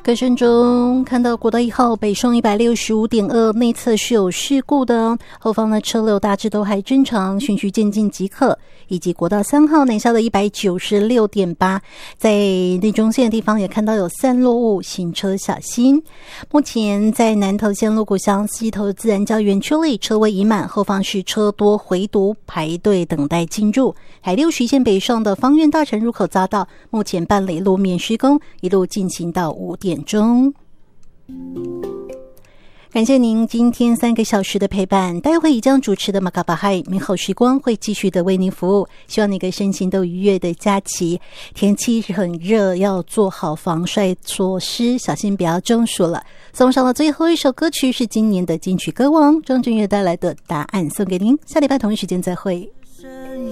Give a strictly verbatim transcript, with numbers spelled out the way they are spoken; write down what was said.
歌声中看到国道一号北上一百六十五点二内侧是有事故的，后方的车流大致都还正常，循序渐进即可。以及国道三号南下的一百九十六点八，在内中线的地方也看到有散落物，行车小心。目前在南投县鹿谷乡西头自然教园区里车位已满，后方是车多回堵，排队等待进入。海六十线北上的芳苑大城入口匝道目前办理路面施工，一路进行到五点钟。感谢您今天三个小时的陪伴，待会已将主持的马卡巴嗨美好时光会继续的为您服务，希望你个身心都愉悦的假期。天气很热，要做好防晒措施，小心不要中暑了。送上了最后一首歌曲是今年的金曲歌王张震岳带来的答案，送给您，下礼拜同一时间再会。